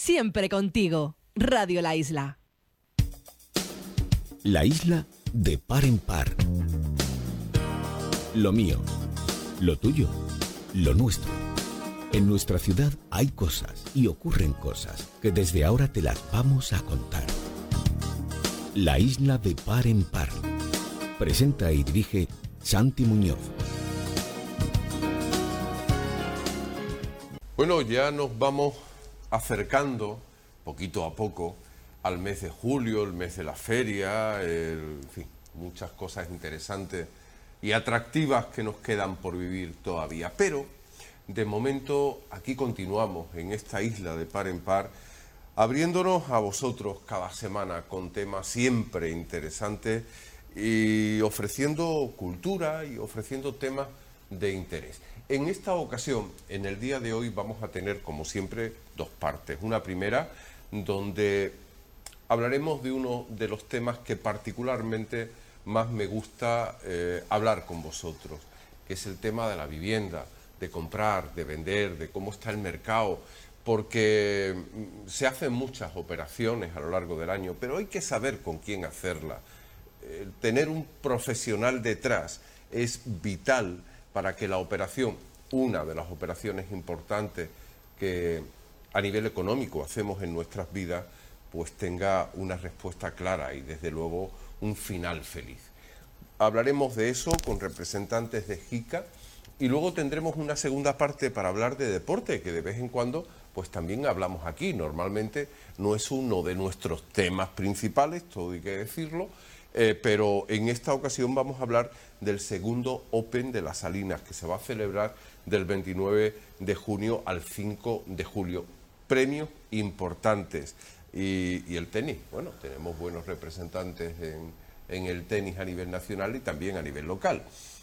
siempre contigo. Radio La Isla. La Isla de par en par. Lo mío, lo tuyo, lo nuestro. En nuestra ciudad hay cosas y ocurren cosas que desde ahora te las vamos a contar. La Isla de par en par. Presenta y dirige Santi Muñoz. Bueno, ya nos vamos acercando poquito a poco al mes de julio, el mes de la feria, en fin, muchas cosas interesantes y atractivas que nos quedan por vivir todavía. Pero, de momento, aquí continuamos en esta isla de par en par, abriéndonos a vosotros cada semana con temas siempre interesantes y ofreciendo cultura y ofreciendo temas de interés. En esta ocasión, en el día de hoy, vamos a tener, como siempre, dos partes. Una primera, donde hablaremos de uno de los temas que particularmente más me gusta hablar con vosotros, que es el tema de la vivienda, de comprar, de vender, de cómo está el mercado, porque se hacen muchas operaciones a lo largo del año, pero hay que saber con quién hacerlas. Tener un profesional detrás es vital para que la operación, una de las operaciones importantes que a nivel económico hacemos en nuestras vidas, pues tenga una respuesta clara y desde luego un final feliz. Hablaremos de eso con representantes de JICA y luego tendremos una segunda parte para hablar de deporte, que de vez en cuando pues también hablamos aquí. Normalmente no es uno de nuestros temas principales, todo hay que decirlo, pero en esta ocasión vamos a hablar del segundo Open de las Salinas, que se va a celebrar del 29 de junio al 5 de julio. Premios importantes. Y el tenis, bueno, tenemos buenos representantes en el tenis a nivel nacional y también a nivel local.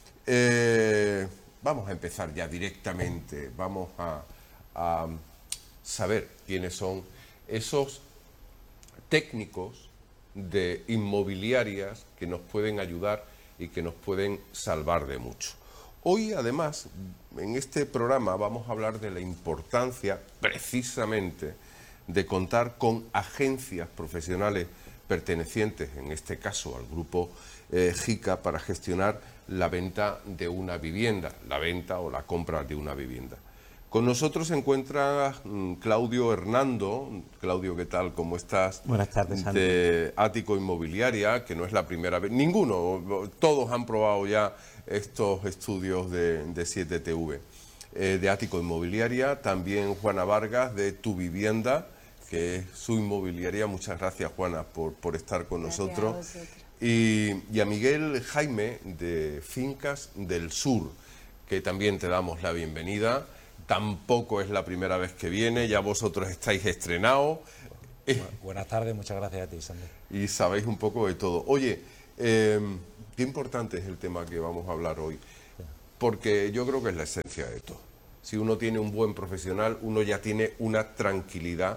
Vamos a empezar ya directamente, vamos a saber quiénes son esos técnicos de inmobiliarias que nos pueden ayudar y que nos pueden salvar de mucho. Hoy, además, en este programa vamos a hablar de la importancia, precisamente, de contar con agencias profesionales pertenecientes, en este caso al grupo JICA, para gestionar la venta de una vivienda, la venta o la compra de una vivienda. Con nosotros se encuentra Claudio Hernando. Claudio, ¿qué tal? ¿Cómo estás? Buenas tardes, Santi. De Ático Inmobiliaria, que no es la primera vez. Ninguno, todos han probado ya estos estudios de 7TV. De Ático Inmobiliaria, también Juana Vargas de Tu Vivienda, que es su inmobiliaria. Muchas gracias, Juana, por estar con nosotros. Y a Miguel Jaime de Fincas del Sur, que también te damos la bienvenida. Tampoco es la primera vez que viene, ya vosotros estáis estrenados. Buenas tardes, muchas gracias a ti, Sandy. Y sabéis un poco de todo. Oye, qué importante es el tema que vamos a hablar hoy, porque yo creo que es la esencia de todo. Si uno tiene un buen profesional, uno ya tiene una tranquilidad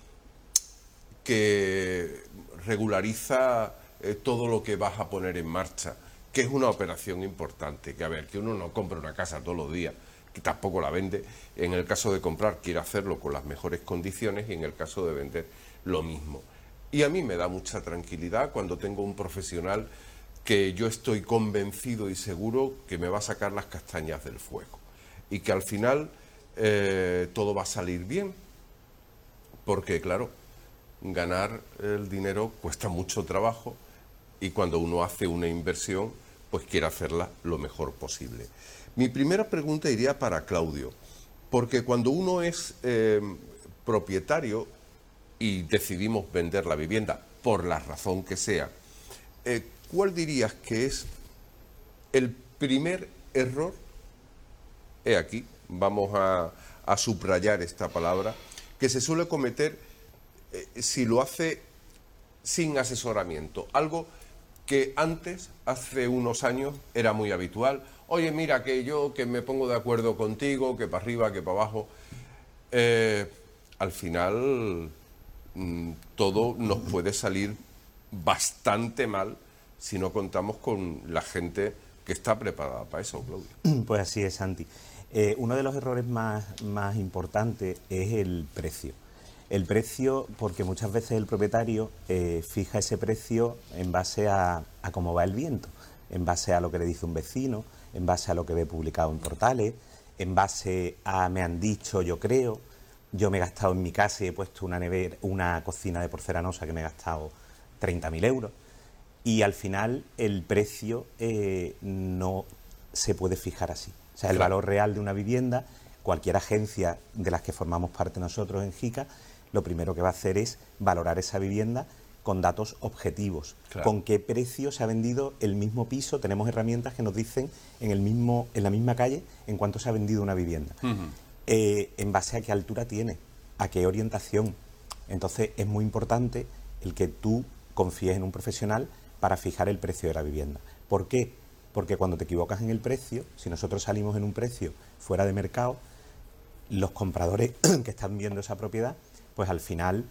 que regulariza todo lo que vas a poner en marcha, que es una operación importante. Que a ver, que uno no compra una casa todos los días, que tampoco la vende. En el caso de comprar, quiere hacerlo con las mejores condiciones, y en el caso de vender, lo mismo. Y a mí me da mucha tranquilidad cuando tengo un profesional que yo estoy convencido y seguro que me va a sacar las castañas del fuego y que al final todo va a salir bien, porque claro, ganar el dinero cuesta mucho trabajo y cuando uno hace una inversión, pues quiere hacerla lo mejor posible. Mi primera pregunta iría para Claudio, porque cuando uno es propietario y decidimos vender la vivienda, por la razón que sea, ¿cuál dirías que es el primer error? He aquí, vamos a subrayar esta palabra, que se suele cometer si lo hace sin asesoramiento. Algo que antes, hace unos años, era muy habitual. Oye, mira, que yo que me pongo de acuerdo contigo, que para arriba, que para abajo. Al final, todo nos puede salir bastante mal si no contamos con la gente que está preparada para eso, Claudio. Pues así es, Santi. Uno de los errores más importantes es el precio. El precio, porque muchas veces el propietario fija ese precio en base a cómo va el viento, en base a lo que le dice un vecino, en base a lo que ve publicado en portales, en base a me han dicho, yo creo. Yo me he gastado en mi casa y he puesto una cocina de porcelanosa que me he gastado 30.000 euros. Y al final el precio no se puede fijar así. O sea, el valor real de una vivienda, cualquier agencia de las que formamos parte nosotros en JICA, lo primero que va a hacer es valorar esa vivienda con datos objetivos. Claro. Con qué precio se ha vendido el mismo piso. Tenemos herramientas que nos dicen en la misma calle en cuánto se ha vendido una vivienda. En base a qué altura tiene, a qué orientación. Entonces es muy importante el que tú confíes en un profesional para fijar el precio de la vivienda. ¿Por qué? Porque cuando te equivocas en el precio, si nosotros salimos en un precio fuera de mercado, los compradores que están viendo esa propiedad, pues al final,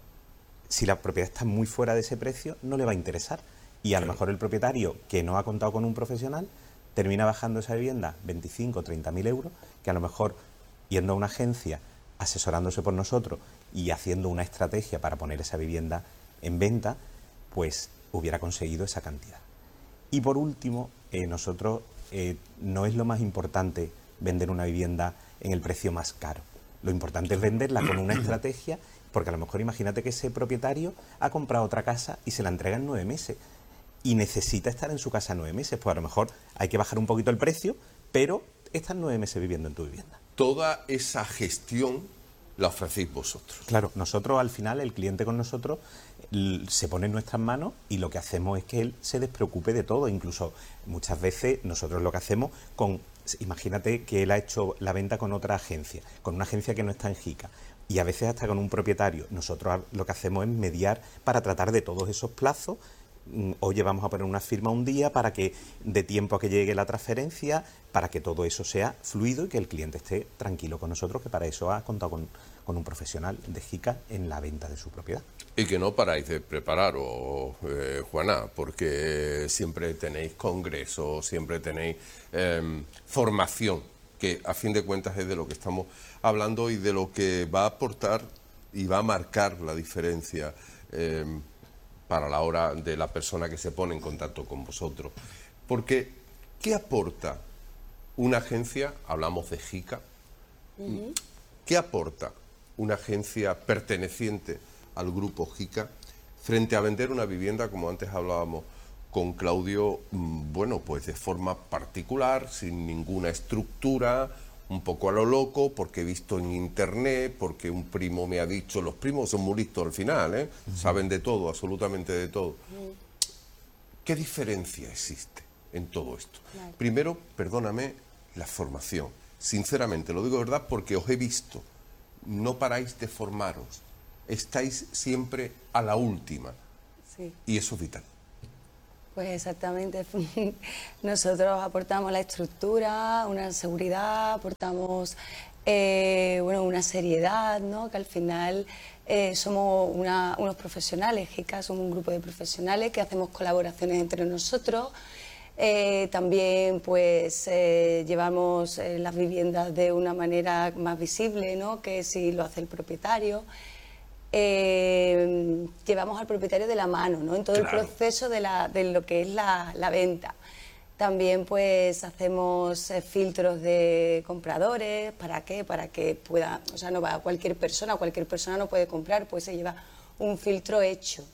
si la propiedad está muy fuera de ese precio, no le va a interesar. Y a lo mejor el propietario que no ha contado con un profesional termina bajando esa vivienda 25 o 30.000 euros, que a lo mejor yendo a una agencia, asesorándose por nosotros y haciendo una estrategia para poner esa vivienda en venta, pues hubiera conseguido esa cantidad. Y por último, nosotros no es lo más importante vender una vivienda en el precio más caro. Lo importante es venderla con una estrategia, porque a lo mejor imagínate que ese propietario ha comprado otra casa y se la entrega en 9 meses y necesita estar en su casa 9 meses. Pues a lo mejor hay que bajar un poquito el precio, pero estás 9 meses viviendo en tu vivienda. Toda esa gestión la ofrecéis vosotros. Claro, nosotros al final, el cliente con nosotros se pone en nuestras manos y lo que hacemos es que él se despreocupe de todo. Incluso muchas veces nosotros lo que hacemos imagínate que él ha hecho la venta con otra agencia, con una agencia que no está en JICA, y a veces hasta con un propietario. Nosotros lo que hacemos es mediar para tratar de todos esos plazos. Oye, vamos a poner una firma un día para que dé tiempo a que llegue la transferencia, para que todo eso sea fluido y que el cliente esté tranquilo con nosotros, que para eso ha contado con un profesional de JICA en la venta de su propiedad. Y que no paráis de prepararos, Juana, porque siempre tenéis congresos, siempre tenéis formación, que a fin de cuentas es de lo que estamos hablando y de lo que va a aportar y va a marcar la diferencia para la hora de la persona que se pone en contacto con vosotros. Porque, ¿qué aporta una agencia? Hablamos de JICA. ¿Qué aporta una agencia perteneciente al grupo JICA frente a vender una vivienda, como antes hablábamos con Claudio, bueno, pues de forma particular, sin ninguna estructura, un poco a lo loco, porque he visto en internet, porque un primo me ha dicho, los primos son muy listos al final, saben de todo, absolutamente de todo. ¿Qué diferencia existe en todo esto? Claro. Primero, perdóname, la formación. Sinceramente, lo digo de verdad porque os he visto, no paráis de formaros. Estáis siempre a la última. Sí. Y eso es vital. Pues exactamente. Nosotros aportamos la estructura, una seguridad, aportamos una seriedad, ¿no? Que al final somos unos profesionales. JICA somos un grupo de profesionales que hacemos colaboraciones entre nosotros. También pues llevamos las viviendas de una manera más visible, ¿no? Que si lo hace el propietario. Llevamos al propietario de la mano, ¿no? En todo el proceso de lo que es la venta. También pues hacemos filtros de compradores. ¿Para qué? Para que pueda, o sea, no va a cualquier persona no puede comprar, pues se lleva un filtro hecho.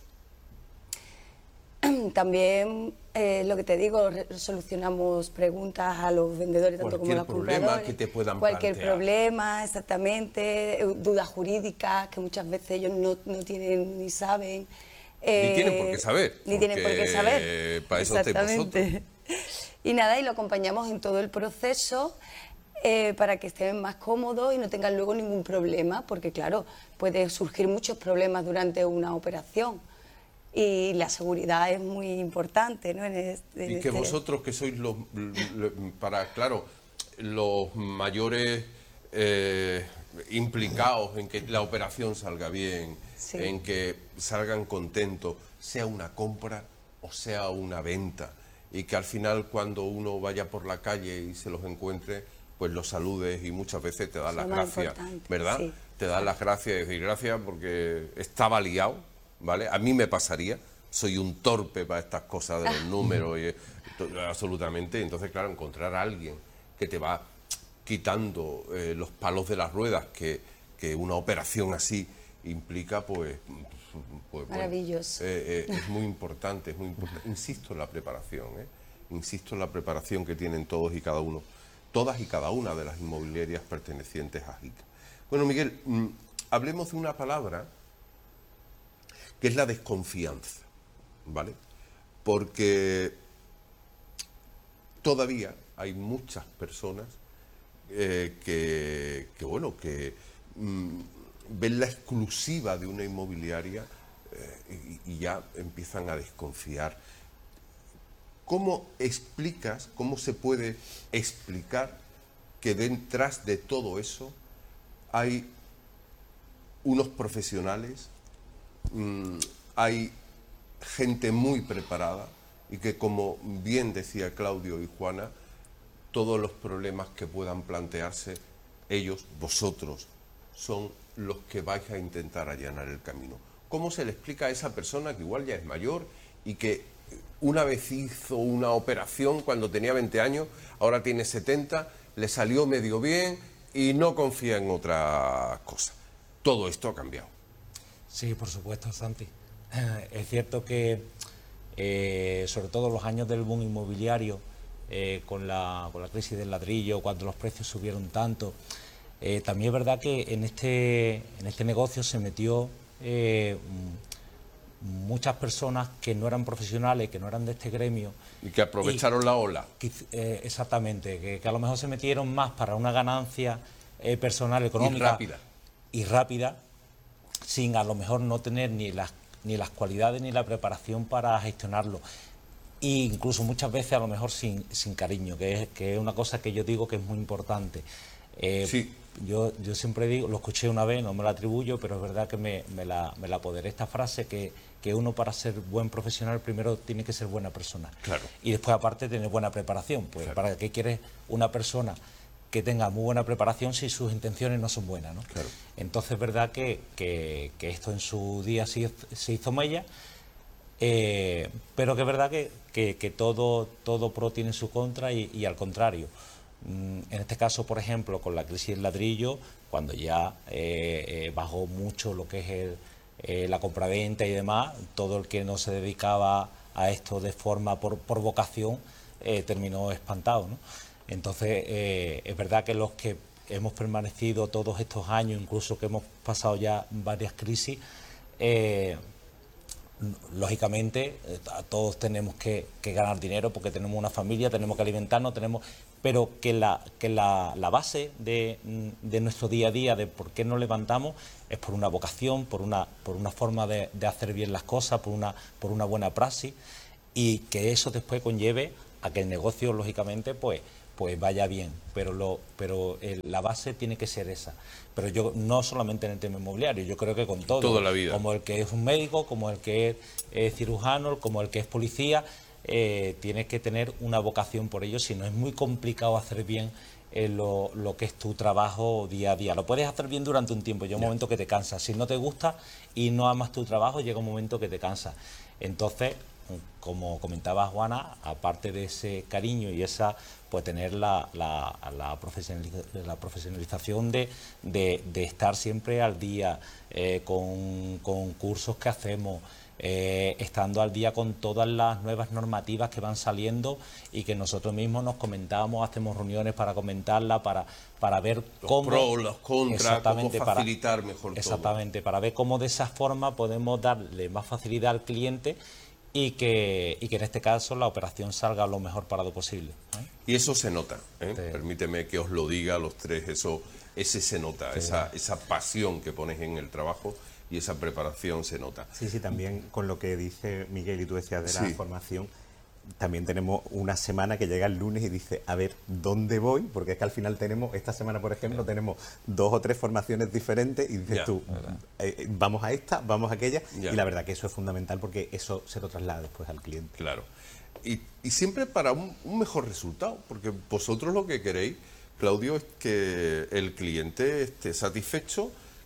También, lo que te digo, solucionamos preguntas a los vendedores, tanto como a los compradores. Cualquier problema que te puedan Cualquier plantear. Problema, exactamente, dudas jurídicas que muchas veces ellos no tienen ni saben. Ni tienen por qué saber. Ni tienen por qué saber. Para eso estáis vosotros. Y nada, y lo acompañamos en todo el proceso para que estén más cómodos y no tengan luego ningún problema, porque claro, puede surgir muchos problemas durante una operación. Y la seguridad es muy importante, ¿no? Y que vosotros, que sois los mayores implicados en que la operación salga bien, sí, en que salgan contentos, sea una compra o sea una venta, y que al final cuando uno vaya por la calle y se los encuentre, pues los saludes y muchas veces te dan las gracias, ¿verdad? Sí. te dan las gracias y decir gracias porque estaba liado, ¿vale? A mí me pasaría, soy un torpe para estas cosas de los números, absolutamente. Entonces, claro, encontrar a alguien que te va quitando los palos de las ruedas que una operación así implica, pues maravilloso. es muy importante, es muy importante. Insisto en la preparación, insisto en la preparación que tienen todos y cada uno, todas y cada una de las inmobiliarias pertenecientes a JICA. Bueno, Miguel, hablemos de una palabra que es la desconfianza, ¿vale? Porque todavía hay muchas personas que ven la exclusiva de una inmobiliaria y ya empiezan a desconfiar. ¿Cómo explicas, cómo se puede explicar que detrás de todo eso hay unos profesionales, hay gente muy preparada y que, como bien decía Claudio y Juana, todos los problemas que puedan plantearse, ellos, vosotros, son los que vais a intentar allanar el camino? ¿Cómo se le explica a esa persona que igual ya es mayor y que una vez hizo una operación cuando tenía 20 años, ahora tiene 70, le salió medio bien y no confía en otra cosa? Todo esto ha cambiado. Sí, por supuesto, Santi. Es cierto que, sobre todo los años del boom inmobiliario, con la crisis del ladrillo, cuando los precios subieron tanto, también es verdad que en este negocio se metió muchas personas que no eran profesionales, que no eran de este gremio. Y que aprovecharon la ola. Exactamente, que a lo mejor se metieron más para una ganancia personal, económica. Y rápida, sin a lo mejor no tener ni las cualidades ni la preparación para gestionarlo. E incluso muchas veces a lo mejor sin cariño, que es una cosa que yo digo que es muy importante. Sí. Yo siempre digo, lo escuché una vez, no me lo atribuyo, pero es verdad que me la apoderé esta frase, que uno, para ser buen profesional, primero tiene que ser buena persona. Claro. Y después, aparte, tener buena preparación. Pues, claro, ¿para qué quieres una persona que tenga muy buena preparación si sus intenciones no son buenas, ¿no? Claro. Entonces es verdad que esto en su día se hizo mella, pero que es verdad que todo pro tiene su contra y al contrario. En este caso, por ejemplo, con la crisis del ladrillo, cuando ya bajó mucho lo que es la compraventa y demás, todo el que no se dedicaba a esto de forma por vocación terminó espantado, ¿no? Entonces, es verdad que los que hemos permanecido todos estos años, incluso que hemos pasado ya varias crisis, lógicamente todos tenemos que ganar dinero porque tenemos una familia, tenemos que alimentarnos, pero que la base de nuestro día a día, de por qué nos levantamos, es por una vocación, por una forma de hacer bien las cosas, por una buena praxis, y que eso después conlleve a que el negocio, lógicamente, pues vaya bien, pero la base tiene que ser esa. Pero yo no solamente en el tema inmobiliario, yo creo que con todo, toda la vida, como el que es un médico, como el que es cirujano, como el que es policía, tienes que tener una vocación por ello, si no es muy complicado hacer bien lo que es tu trabajo día a día. Lo puedes hacer bien durante un tiempo, llega un momento que te cansas. Si no te gusta y no amas tu trabajo, llega un momento que te cansas. Entonces, como comentaba Juana, aparte de ese cariño y esa, pues tener la profesionalización de estar siempre al día, con cursos que hacemos, estando al día con todas las nuevas normativas que van saliendo y que nosotros mismos nos comentamos, hacemos reuniones para comentarla, para ver cómo... Los pros, los contras, cómo facilitar mejor todo. Exactamente, para ver cómo de esa forma podemos darle más facilidad al cliente y que en este caso la operación salga lo mejor parado posible, ¿eh? Y eso se nota, ¿eh? Sí. Permíteme que os lo diga a los tres, ese se nota, sí, esa pasión que pones en el trabajo y esa preparación se nota. Sí, también con lo que dice Miguel y tú decías de la sí. formación, también tenemos una semana que llega el lunes y dice, a ver, ¿dónde voy? Porque es que al final esta semana, por ejemplo, tenemos 2 o 3 formaciones diferentes y dices tú, vamos a esta, vamos a aquella, y la verdad que eso es fundamental porque eso se lo traslada después al cliente. Claro, y siempre para un mejor resultado, porque vosotros lo que queréis, Claudio, es que el cliente esté satisfecho,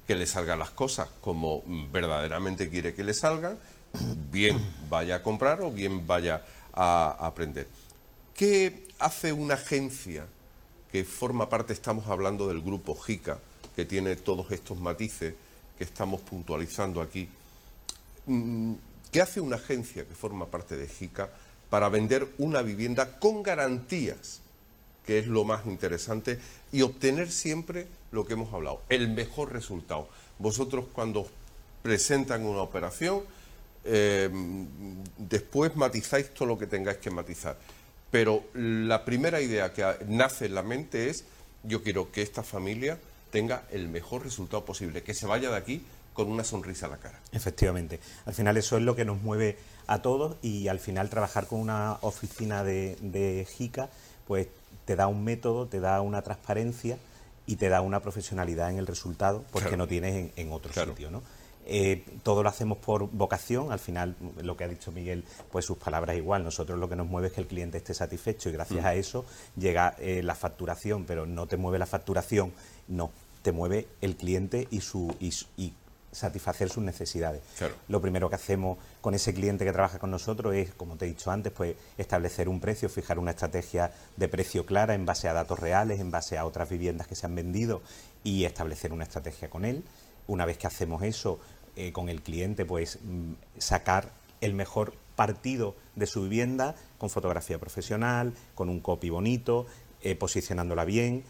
que le salgan las cosas como verdaderamente quiere que le salgan, bien vaya a comprar o bien vaya a aprender. ¿Qué hace una agencia que forma parte, estamos hablando del grupo JICA, que tiene todos estos matices que estamos puntualizando aquí? ¿Qué hace una agencia que forma parte de JICA para vender una vivienda con garantías, que es lo más interesante, y obtener siempre lo que hemos hablado, el mejor resultado? Vosotros cuando presentan una operación, después matizáis todo lo que tengáis que matizar, pero la primera idea que nace en la mente es: yo quiero que esta familia tenga el mejor resultado posible, que se vaya de aquí con una sonrisa a la cara. Efectivamente. Al final eso es lo que nos mueve a todos, y al final trabajar con una oficina de JICA pues te da un método, te da una transparencia y te da una profesionalidad en el resultado, porque claro, no tienes en otro claro, sitio, ¿no? Todo lo hacemos por vocación. Al final, lo que ha dicho Miguel, pues sus palabras igual. Nosotros lo que nos mueve es que el cliente esté satisfecho, y gracias a eso llega la facturación. Pero no te mueve la facturación, no, te mueve el cliente y satisfacer sus necesidades. Claro. Lo primero que hacemos con ese cliente que trabaja con nosotros es, como te he dicho antes, pues establecer un precio, fijar una estrategia de precio clara en base a datos reales, en base a otras viviendas que se han vendido, y establecer una estrategia con él. Una vez que hacemos eso con el cliente, pues sacar el mejor partido de su vivienda con fotografía profesional, con un copy bonito, posicionándola bien,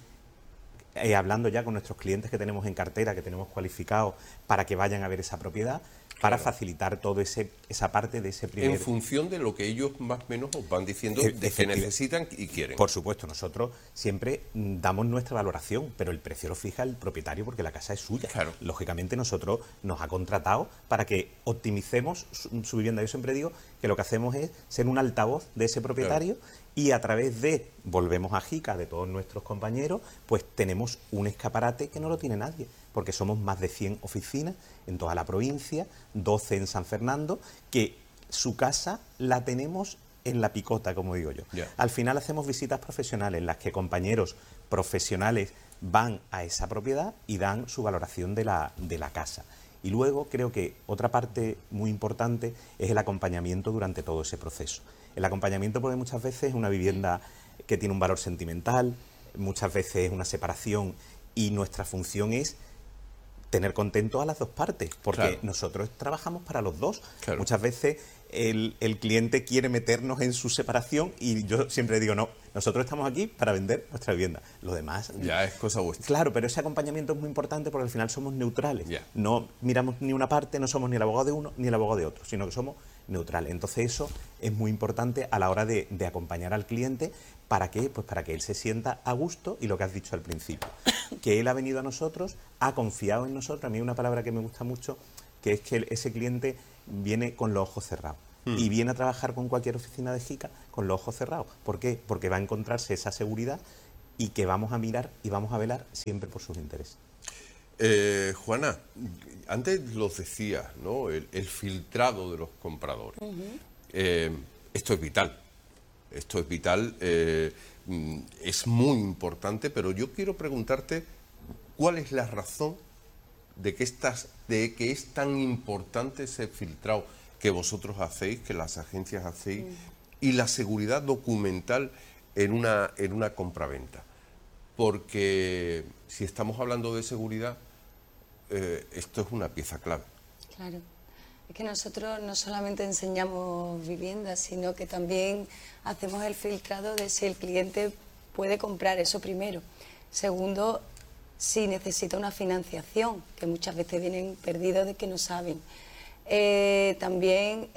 hablando ya con nuestros clientes que tenemos en cartera, que tenemos cualificados para que vayan a ver esa propiedad, para facilitar toda esa parte de ese primer... En función de lo que ellos más o menos os van diciendo de que necesitan y quieren. Por supuesto, nosotros siempre damos nuestra valoración, pero el precio lo fija el propietario porque la casa es suya. Claro. Lógicamente nosotros nos ha contratado para que optimicemos su vivienda. Yo siempre digo que lo que hacemos es ser un altavoz de ese propietario, claro, y a través de, volvemos a JICA, de todos nuestros compañeros, pues tenemos un escaparate que no lo tiene nadie, porque somos más de 100 oficinas en toda la provincia, 12 en San Fernando, que su casa la tenemos en la picota, como digo yo. Yeah. Al final hacemos visitas profesionales en las que compañeros profesionales van a esa propiedad y dan su valoración de la casa. Y luego creo que otra parte muy importante es el acompañamiento durante todo ese proceso. El acompañamiento, porque muchas veces es una vivienda que tiene un valor sentimental, muchas veces es una separación, y nuestra función es tener contentos a las dos partes, porque claro, nosotros trabajamos para los dos. Claro. Muchas veces el cliente quiere meternos en su separación, y yo siempre digo, no, nosotros estamos aquí para vender nuestra vivienda. Lo demás... ya es cosa vuestra. Claro, pero ese acompañamiento es muy importante porque al final somos neutrales. Yeah. No miramos ni una parte, no somos ni el abogado de uno ni el abogado de otro, sino que somos neutrales. Entonces eso es muy importante a la hora de acompañar al cliente. ¿Para qué? Pues para que él se sienta a gusto, y lo que has dicho al principio, que él ha venido a nosotros, ha confiado en nosotros. A mí hay una palabra que me gusta mucho, que es que ese cliente viene con los ojos cerrados. Y viene a trabajar con cualquier oficina de JICA con los ojos cerrados. ¿Por qué? Porque va a encontrarse esa seguridad, y que vamos a mirar y vamos a velar siempre por sus intereses. Juana, antes los decías, ¿no? El filtrado de los compradores. Esto es vital. Esto es vital, es muy importante, pero yo quiero preguntarte cuál es la razón de que es tan importante ese filtrado que vosotros hacéis, que las agencias hacéis, y la seguridad documental en una compraventa. Porque si estamos hablando de seguridad, esto es una pieza clave. Claro. Es que nosotros no solamente enseñamos viviendas, sino que también hacemos el filtrado de si el cliente puede comprar, eso primero. Segundo, si necesita una financiación, que muchas veces vienen perdidos de que no saben. También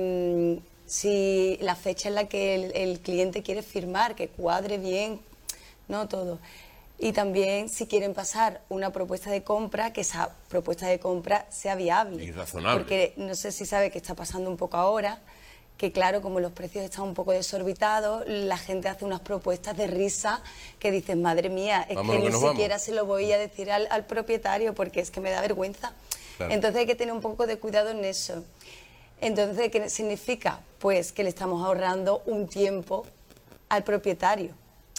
si la fecha en la que el cliente quiere firmar, que cuadre bien, no todo. Y también si quieren pasar una propuesta de compra, que esa propuesta de compra sea viable. Y razonable. Porque no sé si sabe que está pasando un poco ahora, que claro, como los precios están un poco desorbitados, la gente hace unas propuestas de risa que dicen, madre mía, es que ni siquiera se lo voy a decir al propietario porque es que me da vergüenza. Claro. Entonces hay que tener un poco de cuidado en eso. Entonces, ¿qué significa? Pues que le estamos ahorrando un tiempo al propietario.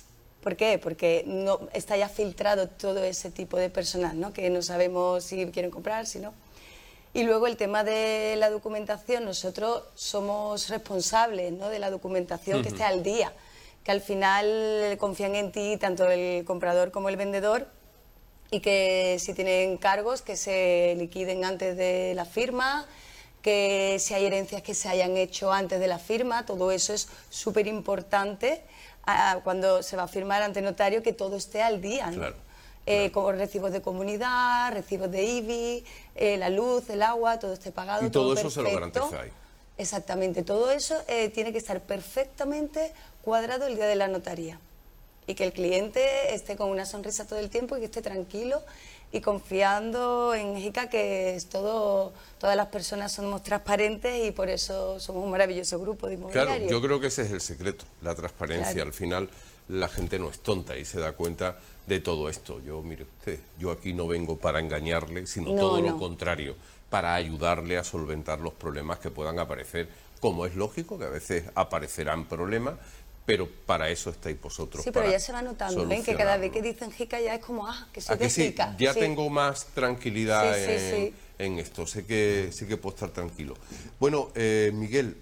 ¿Por qué? Porque no está ya filtrado todo ese tipo de personal, ¿no? Que no sabemos si quieren comprar, si no. Y luego el tema de la documentación, nosotros somos responsables, ¿no?, de la documentación que esté al día, que al final confían en ti tanto el comprador como el vendedor, y que si tienen cargos que se liquiden antes de la firma, que si hay herencias que se hayan hecho antes de la firma, todo eso es súper importante cuando se va a firmar ante notario, que todo esté al día, ¿no? Claro. Como recibos de comunidad, recibos de IBI, la luz, el agua, todo esté pagado. Y todo eso perfecto. se lo garantizáis. Exactamente, todo eso tiene que estar perfectamente cuadrado el día de la notaría. Y que el cliente esté con una sonrisa todo el tiempo y que esté tranquilo y confiando en JICA, que es todo, todas las personas somos transparentes y por eso somos un maravilloso grupo de inmobiliarios. Claro, yo creo que ese es el secreto, la transparencia. Claro. Al final la gente no es tonta y se da cuenta de todo esto. Yo, mire usted, yo aquí no vengo para engañarle, sino todo lo contrario, para ayudarle a solventar los problemas que puedan aparecer, como es lógico que a veces aparecerán problemas, pero para eso estáis vosotros. Sí, pero ya se va notando, ¿ven? Que cada vez que dicen JICA ya es como, que soy de JICA. Ya tengo más tranquilidad Sí. en esto, sé que puedo estar tranquilo. Bueno, Miguel,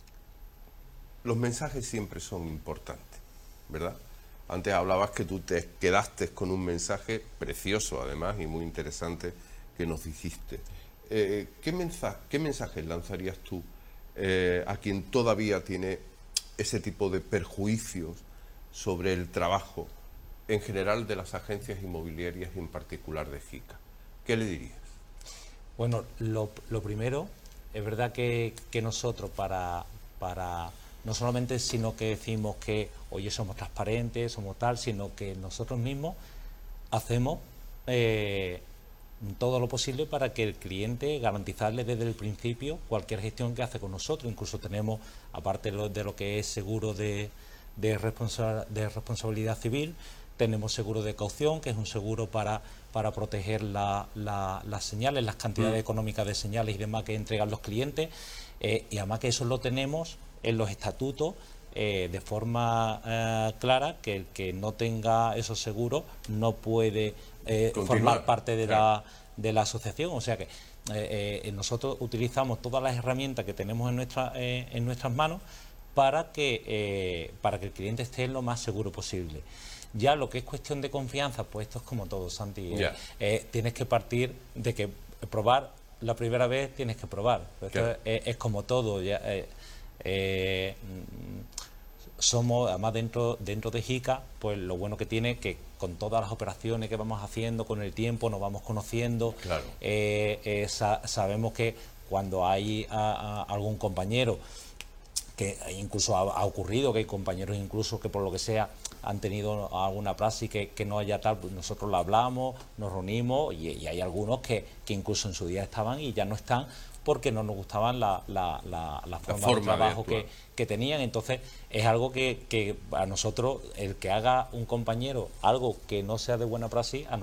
los mensajes siempre son importantes, ¿verdad? Antes hablabas que tú te quedaste con un mensaje precioso, además, y muy interesante, que nos dijiste. ¿Qué mensajes lanzarías tú a quien todavía tiene ese tipo de perjuicios sobre el trabajo en general de las agencias inmobiliarias y en particular de JICA? ¿Qué le dirías? Bueno, lo primero, es verdad que nosotros para no solamente sino que decimos que oye somos transparentes, somos tal, sino que nosotros mismos hacemos todo lo posible para que el cliente garantizarle desde el principio cualquier gestión que hace con nosotros. Incluso tenemos, aparte de lo que es seguro de responsabilidad civil, tenemos seguro de caución, que es un seguro para proteger las señales, las cantidades económicas de señales y demás que entregan los clientes, y además que eso lo tenemos en los estatutos de forma clara, que el que no tenga esos seguros no puede formar parte de la asociación. O sea que nosotros utilizamos todas las herramientas que tenemos en nuestras manos para que el cliente esté lo más seguro posible. Ya lo que es cuestión de confianza, pues esto es como todo, Santi. Tienes que partir de que probar la primera vez, tienes que probar. Esto es como todo. Somos, además dentro de JICA, pues lo bueno que tiene que con todas las operaciones que vamos haciendo con el tiempo nos vamos conociendo. Claro. Sabemos que cuando hay algún compañero, que incluso ha ocurrido que hay compañeros incluso que por lo que sea han tenido alguna praxis que no haya tal, pues nosotros lo hablamos, nos reunimos y hay algunos que incluso en su día estaban y ya no están porque no nos gustaban la forma de trabajo que tenían. Entonces es algo que a nosotros, el que haga un compañero algo que no sea de buena praxis,